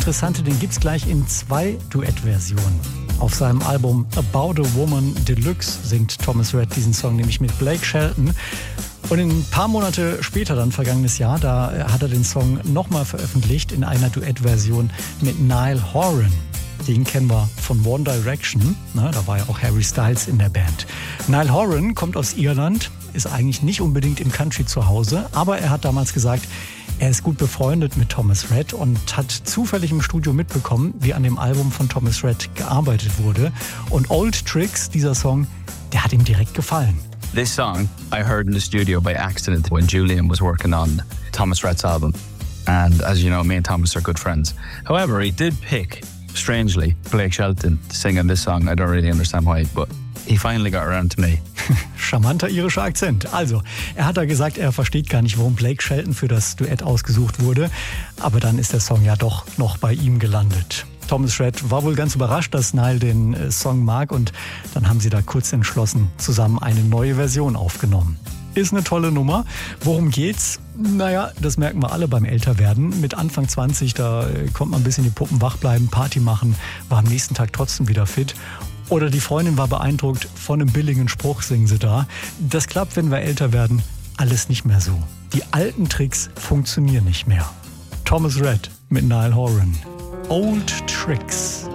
Interessante, den gibt's gleich in 2 Duettversionen. Auf seinem Album About a Woman Deluxe singt Thomas Rhett diesen Song nämlich mit Blake Shelton. Und ein paar Monate später, dann vergangenes Jahr, da hat er den Song nochmal veröffentlicht in einer Duettversion mit Niall Horan. Den kennen wir von One Direction. Da war ja auch Harry Styles in der Band. Niall Horan kommt aus Irland, ist eigentlich nicht unbedingt im Country zu Hause, aber er hat damals gesagt, er ist gut befreundet mit Thomas Rhett und hat zufällig im Studio mitbekommen, wie an dem Album von Thomas Rhett gearbeitet wurde. Und Old Tricks, dieser Song, der hat ihm direkt gefallen. This song I heard in the studio by accident when Julian was working on Thomas Rhett's album. And as you know, me and Thomas are good friends. However, he did pick, strangely, Blake Shelton singing this song. I don't really understand why, but he finally got around to me. Charmanter irischer Akzent. Also, er hat da gesagt, er versteht gar nicht, warum Blake Shelton für das Duett ausgesucht wurde. Aber dann ist der Song ja doch noch bei ihm gelandet. Thomas Rhett war wohl ganz überrascht, dass Niall den Song mag. Und dann haben sie da kurz entschlossen zusammen eine neue Version aufgenommen. Ist eine tolle Nummer. Worum geht's? Naja, das merken wir alle beim Älterwerden. Mit Anfang 20, da kommt man ein bisschen die Puppen wach bleiben, Party machen, war am nächsten Tag trotzdem wieder fit. Oder die Freundin war beeindruckt von einem billigen Spruch, singen sie da. Das klappt, wenn wir älter werden, alles nicht mehr so. Die alten Tricks funktionieren nicht mehr. Thomas Rhett mit Niall Horan. Old Tricks.